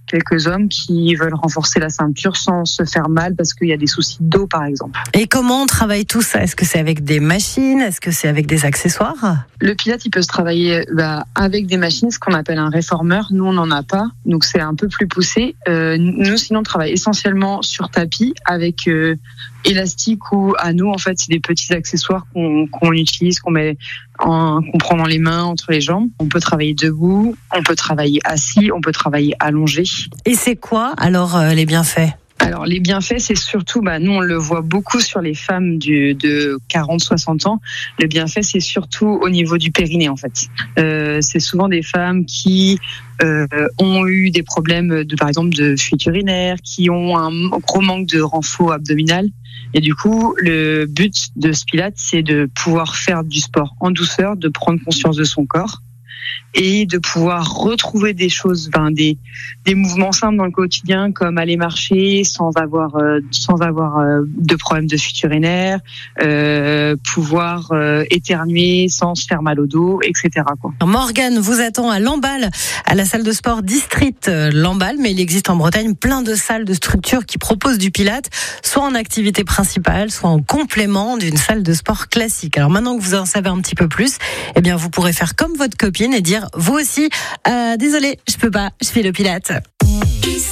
quelques hommes qui veulent renforcer la ceinture sans se faire mal parce qu'il y a des soucis de dos, par exemple. Et comment on travaille tout ça ? Est-ce que c'est avec des machines ? Est-ce que c'est avec des accessoires ? Le Pilates, il peut se travailler avec des machines, ce qu'on appelle un réformeur. Nous, on n'en a pas, donc c'est un peu plus poussé. Nous, sinon, on travaille essentiellement sur tapis avec élastique ou anneaux. En fait, c'est des petits accessoires qu'on utilise, qu'on prend dans les mains, entre les jambes. On peut travailler debout, on peut travailler assis, on peut travailler allongé. Et c'est quoi alors les bienfaits ? Alors les bienfaits, c'est surtout, nous on le voit beaucoup sur les femmes de 40-60 ans. Le bienfait, c'est surtout au niveau du périnée en fait. C'est souvent des femmes qui ont eu des problèmes par exemple de fuite urinaire, qui ont un gros manque de renfort abdominal. Et du coup, le but de ce Pilates, c'est de pouvoir faire du sport en douceur, de prendre conscience de son corps et de pouvoir retrouver des choses, des mouvements simples dans le quotidien, comme aller marcher sans avoir de problème de fuite urinaire, pouvoir éternuer sans se faire mal au dos, etc. Morgane vous attend à Lamballe, à la salle de sport District Lamballe, mais il existe en Bretagne plein de salles, de structures qui proposent du Pilates, soit en activité principale, soit en complément d'une salle de sport classique. Alors maintenant que vous en savez un petit peu plus, vous pourrez faire comme votre copine et dire vous aussi, désolé, je peux pas, je fais le Pilates.